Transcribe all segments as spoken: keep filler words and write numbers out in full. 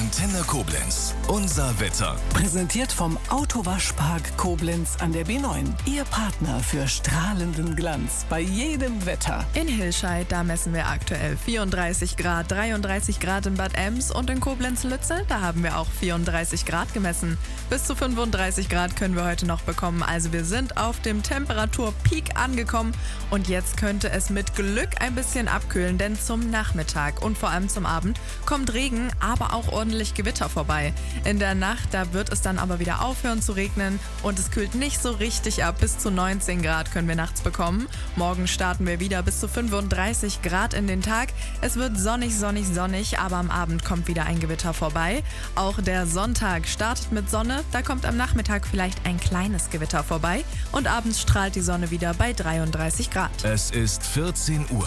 Antenne Koblenz. Unser Wetter. Präsentiert vom Autowaschpark Koblenz an der B neun. Ihr Partner für strahlenden Glanz bei jedem Wetter. In Hilscheid, da messen wir aktuell vierunddreißig Grad, dreiunddreißig Grad in Bad Ems und in Koblenz-Lützel, da haben wir auch vierunddreißig Grad gemessen. Bis zu fünfunddreißig Grad können wir heute noch bekommen. Also wir sind auf dem Temperaturpeak angekommen und jetzt könnte es mit Glück ein bisschen abkühlen, denn zum Nachmittag und vor allem zum Abend kommt Regen, aber auch ordentlich Gewitter vorbei. In der Nacht, da wird es dann aber wieder aufhören zu regnen und es kühlt nicht so richtig ab. Bis zu neunzehn Grad können wir nachts bekommen. Morgen starten wir wieder bis zu fünfunddreißig Grad in den Tag. Es wird sonnig, sonnig, sonnig, aber am Abend kommt wieder ein Gewitter vorbei. Auch der Sonntag startet mit Sonne, da kommt am Nachmittag vielleicht ein kleines Gewitter vorbei und abends strahlt die Sonne wieder bei dreiunddreißig Grad. Es ist vierzehn Uhr.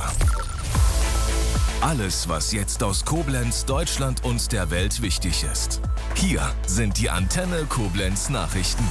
Alles, was jetzt aus Koblenz, Deutschland und der Welt wichtig ist. Hier sind die Antenne Koblenz Nachrichten.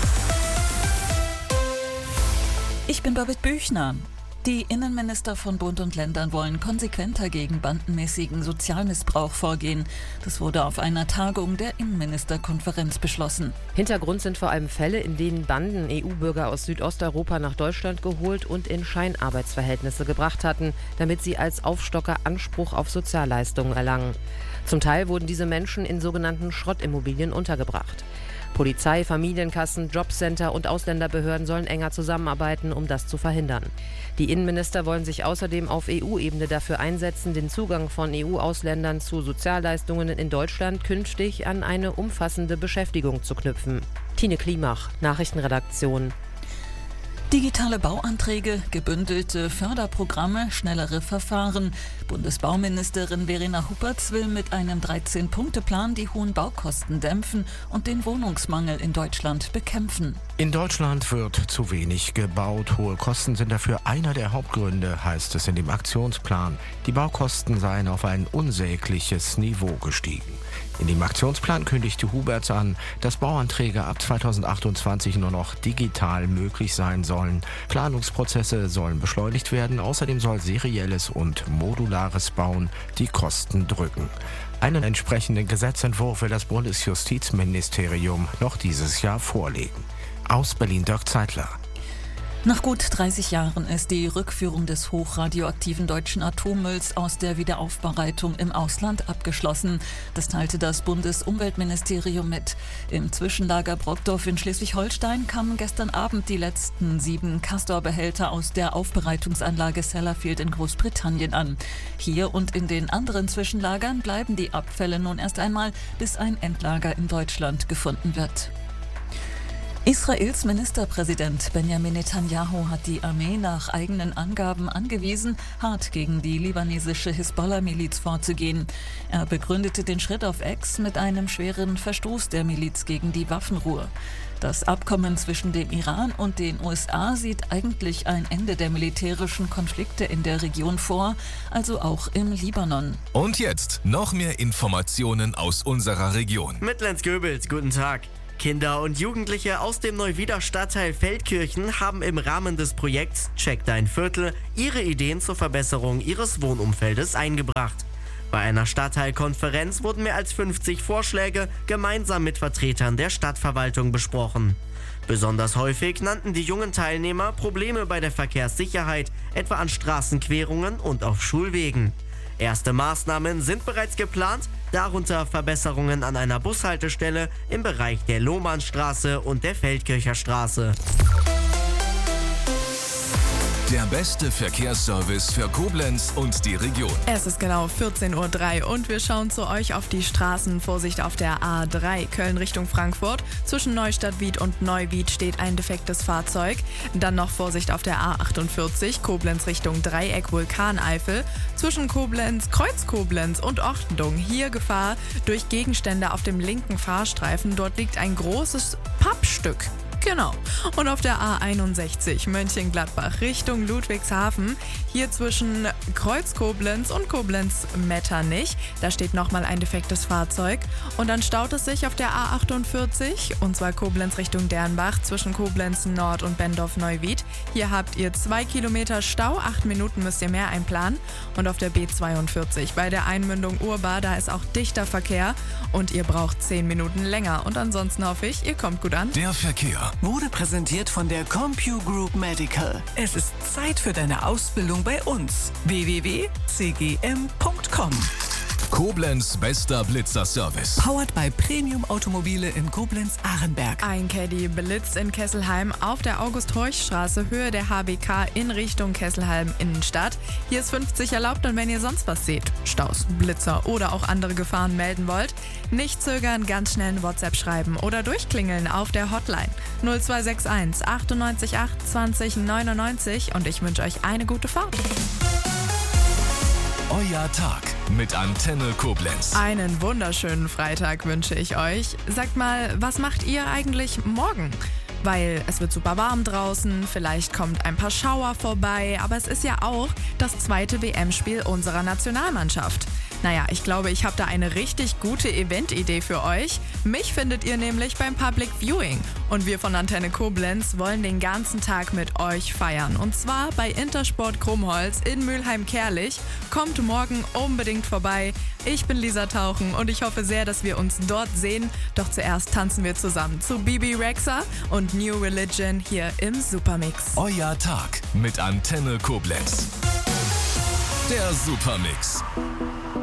Ich bin Birgit Büchner. Die Innenminister von Bund und Ländern wollen konsequenter gegen bandenmäßigen Sozialmissbrauch vorgehen. Das wurde auf einer Tagung der Innenministerkonferenz beschlossen. Hintergrund sind vor allem Fälle, in denen Banden E U-Bürger aus Südosteuropa nach Deutschland geholt und in Scheinarbeitsverhältnisse gebracht hatten, damit sie als Aufstocker Anspruch auf Sozialleistungen erlangen. Zum Teil wurden diese Menschen in sogenannten Schrottimmobilien untergebracht. Polizei, Familienkassen, Jobcenter und Ausländerbehörden sollen enger zusammenarbeiten, um das zu verhindern. Die Innenminister wollen sich außerdem auf E U-Ebene dafür einsetzen, den Zugang von E U-Ausländern zu Sozialleistungen in Deutschland künftig an eine umfassende Beschäftigung zu knüpfen. Tine Klimach, Nachrichtenredaktion. Digitale Bauanträge, gebündelte Förderprogramme, schnellere Verfahren. Bundesbauministerin Verena Huppertz will mit einem dreizehn-Punkte-Plan die hohen Baukosten dämpfen und den Wohnungsmangel in Deutschland bekämpfen. In Deutschland wird zu wenig gebaut. Hohe Kosten sind dafür einer der Hauptgründe, heißt es in dem Aktionsplan. Die Baukosten seien auf ein unsägliches Niveau gestiegen. In dem Aktionsplan kündigte Hubertz an, dass Bauanträge ab zweitausendachtundzwanzig nur noch digital möglich sein sollen. Planungsprozesse sollen beschleunigt werden. Außerdem soll serielles und modulares Bauen die Kosten drücken. Einen entsprechenden Gesetzentwurf will das Bundesjustizministerium noch dieses Jahr vorlegen. Aus Berlin Dirk Zeitler. Nach gut dreißig Jahren ist die Rückführung des hochradioaktiven deutschen Atommülls aus der Wiederaufbereitung im Ausland abgeschlossen. Das teilte das Bundesumweltministerium mit. Im Zwischenlager Brockdorf in Schleswig-Holstein kamen gestern Abend die letzten sieben Castor-Behälter aus der Aufbereitungsanlage Sellafield in Großbritannien an. Hier und in den anderen Zwischenlagern bleiben die Abfälle nun erst einmal, bis ein Endlager in Deutschland gefunden wird. Israels Ministerpräsident Benjamin Netanyahu hat die Armee nach eigenen Angaben angewiesen, hart gegen die libanesische Hisbollah-Miliz vorzugehen. Er begründete den Schritt auf X mit einem schweren Verstoß der Miliz gegen die Waffenruhe. Das Abkommen zwischen dem Iran und den U S A sieht eigentlich ein Ende der militärischen Konflikte in der Region vor, also auch im Libanon. Und jetzt noch mehr Informationen aus unserer Region. Mittlens-Göbels, guten Tag. Kinder und Jugendliche aus dem Neuwieder Stadtteil Feldkirchen haben im Rahmen des Projekts Check dein Viertel ihre Ideen zur Verbesserung ihres Wohnumfeldes eingebracht. Bei einer Stadtteilkonferenz wurden mehr als fünfzig Vorschläge gemeinsam mit Vertretern der Stadtverwaltung besprochen. Besonders häufig nannten die jungen Teilnehmer Probleme bei der Verkehrssicherheit, etwa an Straßenquerungen und auf Schulwegen. Erste Maßnahmen sind bereits geplant, darunter Verbesserungen an einer Bushaltestelle im Bereich der Lohmannstraße und der Feldkircher Straße. Der beste Verkehrsservice für Koblenz und die Region. Es ist genau vierzehn Uhr drei und wir schauen zu euch auf die Straßen. Vorsicht auf der A drei, Köln Richtung Frankfurt. Zwischen Neustadt-Wied und Neuwied steht ein defektes Fahrzeug. Dann noch Vorsicht auf der A achtundvierzig, Koblenz Richtung Dreieck Vulkaneifel. Zwischen Koblenz, Kreuz Koblenz und Ortendung hier Gefahr durch Gegenstände auf dem linken Fahrstreifen. Dort liegt ein großes Pappstück. Genau. Und auf der A einundsechzig Mönchengladbach Richtung Ludwigshafen, hier zwischen Kreuz Koblenz und Koblenz-Metternich, da steht nochmal ein defektes Fahrzeug. Und dann staut es sich auf der A achtundvierzig, und zwar Koblenz Richtung Dernbach zwischen Koblenz Nord und Bendorf-Neuwied. Hier habt ihr zwei Kilometer Stau, acht Minuten müsst ihr mehr einplanen. Und auf der B zweiundvierzig bei der Einmündung Urbar, da ist auch dichter Verkehr und ihr braucht zehn Minuten länger. Und ansonsten hoffe ich, ihr kommt gut an. Der Verkehr Wurde präsentiert von der CompuGroup Medical. Es ist Zeit für deine Ausbildung bei uns. w w w punkt c g m punkt com. Koblenz bester Blitzerservice. Powered by Premium Automobile in Koblenz-Arenberg. Ein Caddy blitzt in Kesselheim auf der August-Horch-Straße, Höhe der H B K in Richtung Kesselheim Innenstadt. Hier ist fünfzig erlaubt, und wenn ihr sonst was seht, Staus, Blitzer oder auch andere Gefahren melden wollt, nicht zögern, ganz schnell ein WhatsApp schreiben oder durchklingeln auf der Hotline null zwei sechs eins achtundneunzig acht zwanzig neunundneunzig, und ich wünsche euch eine gute Fahrt. Euer Tag mit Antenne Koblenz. Einen wunderschönen Freitag wünsche ich euch. Sagt mal, was macht ihr eigentlich morgen? Weil es wird super warm draußen, vielleicht kommt ein paar Schauer vorbei, aber es ist ja auch das zweite W M-Spiel unserer Nationalmannschaft. Naja, ich glaube, ich habe da eine richtig gute Eventidee für euch. Mich findet ihr nämlich beim Public Viewing. Und wir von Antenne Koblenz wollen den ganzen Tag mit euch feiern. Und zwar bei Intersport Krummholz in Mülheim-Kerlich. Kommt morgen unbedingt vorbei. Ich bin Lisa Tauchen und ich hoffe sehr, dass wir uns dort sehen. Doch zuerst tanzen wir zusammen zu Bibi Rexha und New Religion hier im Supermix. Euer Tag mit Antenne Koblenz. Der Supermix.